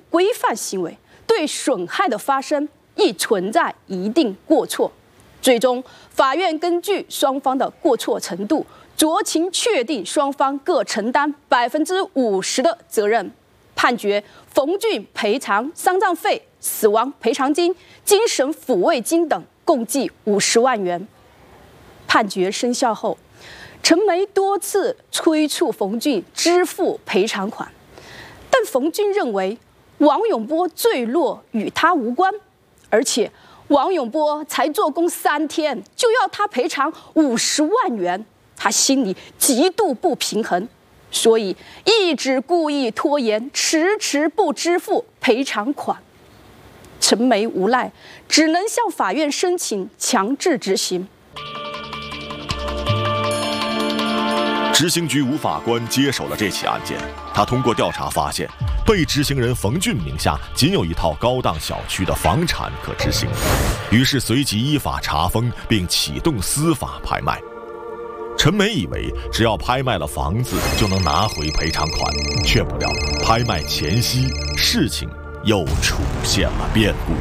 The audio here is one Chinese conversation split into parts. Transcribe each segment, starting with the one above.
规范行为，对损害的发生亦存在一定过错。最终，法院根据双方的过错程度，酌情确定双方各承担50%的责任，判决冯俊赔偿丧葬费、死亡赔偿金、精神抚慰金等共计50万元。判决生效后，陈梅多次催促冯俊支付赔偿款，但冯俊认为王永波坠落与他无关，而且王永波才做工3天，就要他赔偿50万元，他心里极度不平衡，所以一直故意拖延，迟迟不支付赔偿款。陈梅无奈，只能向法院申请强制执行。 执行局吴法官接手了这起案件，他通过调查发现，被执行人冯俊名下仅有一套高档小区的房产可执行，于是随即依法查封并启动司法拍卖。陈梅以为只要拍卖了房子就能拿回赔偿款，却不料拍卖前夕事情又出现了变故。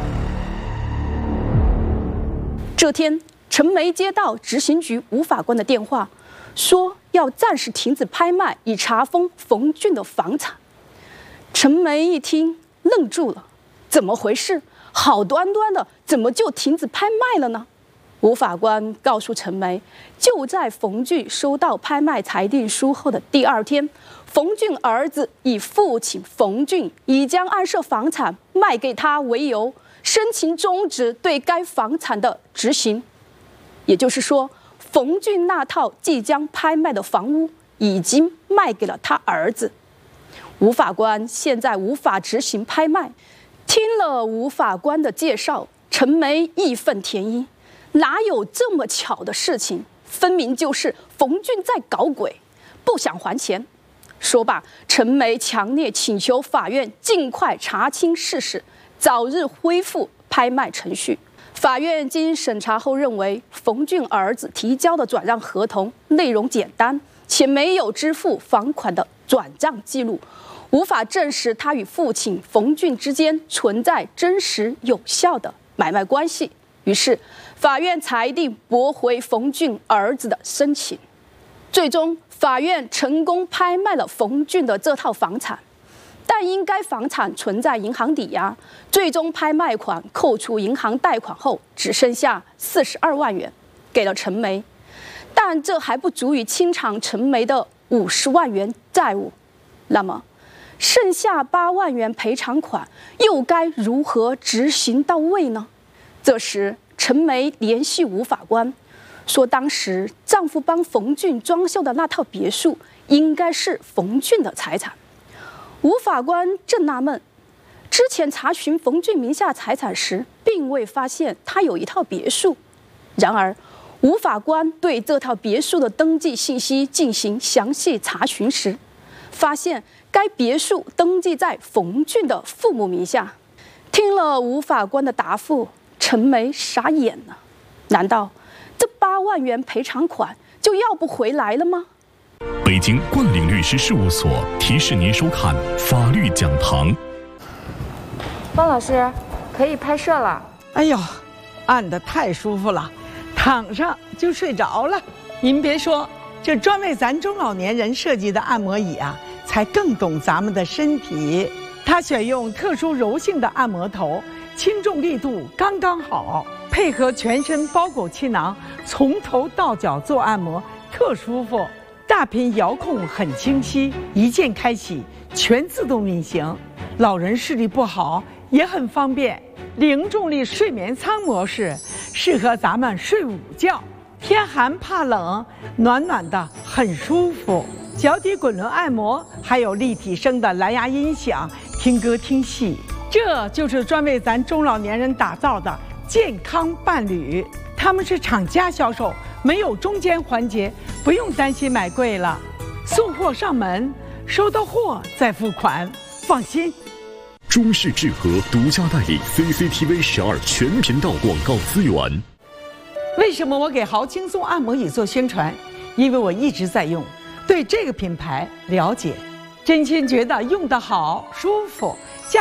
这天，陈梅接到执行局吴法官的电话，说要暂时停止拍卖，以查封冯俊的房产。陈梅一听愣住了，怎么回事？好端端的，怎么就停止拍卖了呢？吴法官告诉陈梅，就在冯俊收到拍卖裁定书后的第2天，冯俊儿子以父亲冯俊已将安设房产卖给他为由，申请终止对该房产的执行。也就是说，冯俊那套即将拍卖的房屋已经卖给了他儿子。吴法官现在无法执行拍卖。听了吴法官的介绍，陈梅义愤填膺，哪有这么巧的事情？分明就是冯俊在搞鬼，不想还钱。说罢，陈梅强烈请求法院尽快查清事实，早日恢复拍卖程序。法院经审查后认为，冯俊儿子提交的转让合同内容简单，且没有支付房款的转账记录，无法证实他与父亲冯俊之间存在真实有效的买卖关系。于是，法院裁定驳回冯俊儿子的申请。最终，法院成功拍卖了冯俊的这套房产。但因该房产存在银行抵押，最终拍卖款扣除银行贷款后，只剩下42万元，给了陈梅。但这还不足以清偿陈梅的50万元债务。那么，剩下8万元赔偿款又该如何执行到位呢？这时，陈梅联系吴法官，说当时丈夫帮冯俊装修的那套别墅应该是冯俊的财产。吴法官正纳闷，之前查询冯俊名下财产时，并未发现他有一套别墅。然而，吴法官对这套别墅的登记信息进行详细查询时，发现该别墅登记在冯俊的父母名下。听了吴法官的答复，陈梅傻眼了。难道这8万元赔偿款就要不回来了吗？ 北京冠岭律师事务所提示您收看法律讲堂。 方老师，可以拍摄了。 哎呦，按得太舒服了，躺上就睡着了。您别说，这专为咱中老年人设计的按摩椅啊，才更懂咱们的身体。它选用特殊柔性的按摩头，轻重力度刚刚好，配合全身包裹气囊，从头到脚做按摩，特舒服。大屏遥控很清晰，一键开启，全自动运行。老人视力不好也很方便。零重力睡眠舱模式适合咱们睡午觉，天寒怕冷，暖暖的很舒服。脚底滚轮按摩，还有立体声的蓝牙音响，听歌听戏。这就是专为咱中老年人打造的健康伴侣。他们是厂家销售，没有中间环节，不用担心买贵了。送货上门，收到货再付款，放心。 中视智和独家代理 CCTV 12全频道广告资源。 为什么我给豪轻松按摩椅做宣传？因为我一直在用，对这个品牌了解，真心觉得用得好舒服，